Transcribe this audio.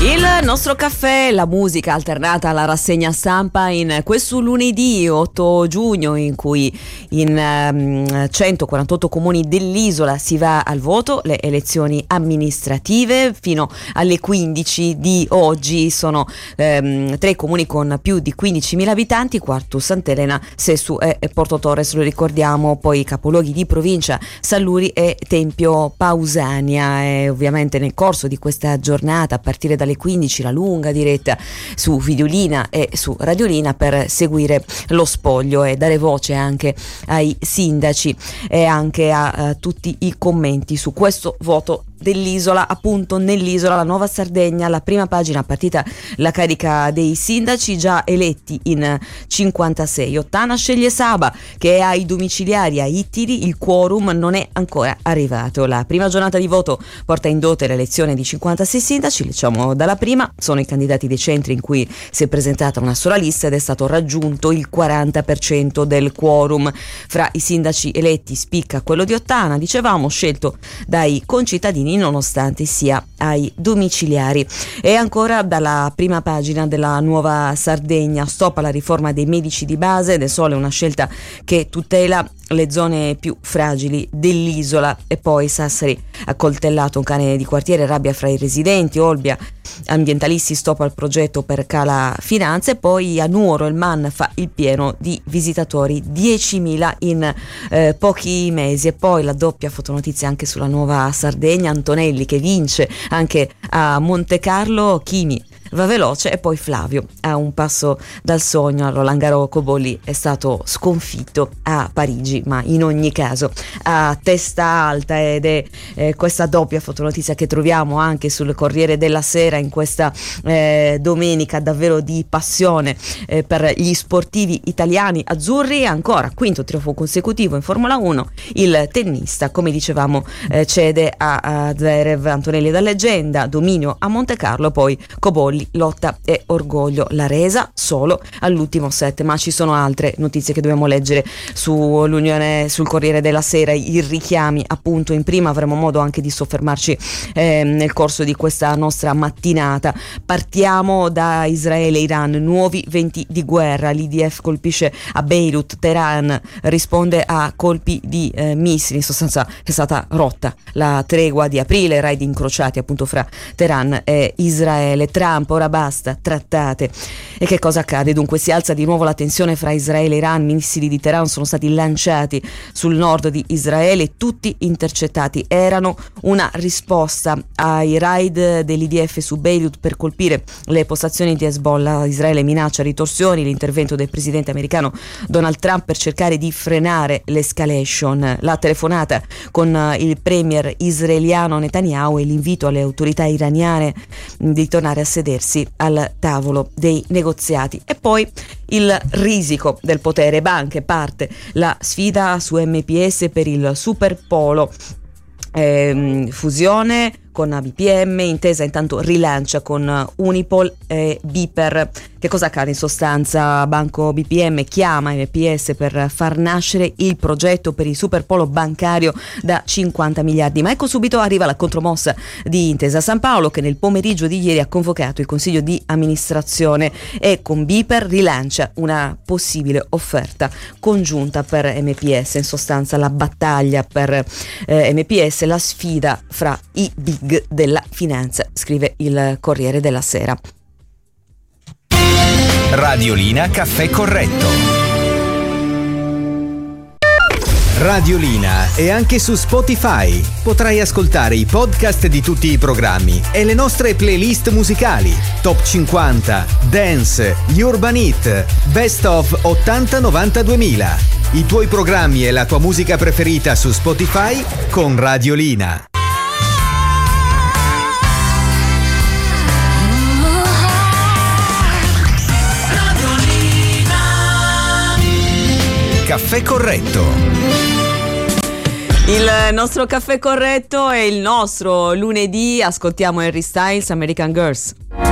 Il nostro caffè, la musica alternata alla rassegna stampa in questo lunedì 8 giugno in cui in 148 comuni dell'isola si va al voto, le elezioni amministrative. Fino alle 15 di oggi sono 3 comuni con più di 15.000 abitanti, Quartu, Sant'Elena, Sessu e Porto Torres, lo ricordiamo, poi capoluoghi di provincia Salluri e Tempio Pausania. E ovviamente nel corso di questa giornata, a partire dalle 15, la lunga diretta su Videolina e su Radiolina per seguire lo spoglio e dare voce anche ai sindaci e anche a tutti i commenti su questo voto dell'isola. Appunto nell'isola, la Nuova Sardegna, la prima pagina, partita la carica dei sindaci già eletti in 56. Ottana sceglie Saba che è ai domiciliari a Ittiri, il quorum non è ancora arrivato. La prima giornata di voto porta in dote l'elezione di 56 sindaci, diciamo dalla prima, sono i candidati dei centri in cui si è presentata una sola lista ed è stato raggiunto il 40% del quorum. Fra i sindaci eletti spicca quello di Ottana, dicevamo, scelto dai concittadini nonostante sia ai domiciliari. E ancora dalla prima pagina della Nuova Sardegna, stop alla riforma dei medici di base, del Sole una scelta che tutela le zone più fragili dell'isola. E poi Sassari, accoltellato un cane di quartiere, rabbia fra i residenti. Olbia, ambientalisti, stop al progetto per Cala Finanze. Poi a Nuoro il MAN fa il pieno di visitatori, 10.000 in pochi mesi. E poi la doppia fotonotizia anche sulla Nuova Sardegna, Antonelli che vince anche a Montecarlo, Chini va veloce e poi Flavio a un passo dal sogno. Roland Garros, Cobolli è stato sconfitto a Parigi, ma in ogni caso a testa alta. Ed è questa doppia fotonotizia che troviamo anche sul Corriere della Sera in questa domenica davvero di passione per gli sportivi italiani azzurri. Ancora quinto trionfo consecutivo in Formula 1, il tennista, come dicevamo, cede a Zverev. Antonelli da leggenda, dominio a Montecarlo, poi Cobolli, lotta e orgoglio, la resa solo all'ultimo set. Ma ci sono altre notizie che dobbiamo leggere sull'Unione, sul Corriere della Sera, i richiami appunto in prima, avremo modo anche di soffermarci nel corso di questa nostra mattinata. Partiamo da Israele e Iran, nuovi venti di guerra, l'IDF colpisce a Beirut, Teheran risponde a colpi di missili. In sostanza è stata rotta la tregua di aprile, raid incrociati appunto fra Teheran e Israele. Trump, ora basta trattate. E che cosa accade? Dunque si alza di nuovo la tensione fra Israele e Iran, missili di Teheran sono stati lanciati sul nord di Israele, tutti intercettati, erano una risposta ai raid dell'IDF su Beirut per colpire le postazioni di Hezbollah. Israele minaccia ritorsioni, l'intervento del presidente americano Donald Trump per cercare di frenare l'escalation, la telefonata con il premier israeliano Netanyahu e l'invito alle autorità iraniane di tornare a sedersi al tavolo dei negoziati. E poi il risico del potere banche, parte la sfida su MPS per il Superpolo, fusione con BPM, intesa intanto rilancia con Unipol e Biper. Che cosa accade? In sostanza Banco BPM chiama MPS per far nascere il progetto per il superpolo bancario da 50 miliardi, ma ecco subito arriva la contromossa di Intesa San Paolo che nel pomeriggio di ieri ha convocato il consiglio di amministrazione e con Biper rilancia una possibile offerta congiunta per MPS. In sostanza la battaglia per MPS, la sfida fra i big della finanza, scrive il Corriere della Sera. Radiolina Caffè Corretto. Radiolina è anche su Spotify. Potrai ascoltare i podcast di tutti i programmi e le nostre playlist musicali: Top 50, Dance, gli Urban Hit, Best of 80-90-2000. I tuoi programmi e la tua musica preferita su Spotify con Radiolina. Caffè Corretto. Il nostro caffè corretto è il nostro lunedì. Ascoltiamo Harry Styles, American Girls.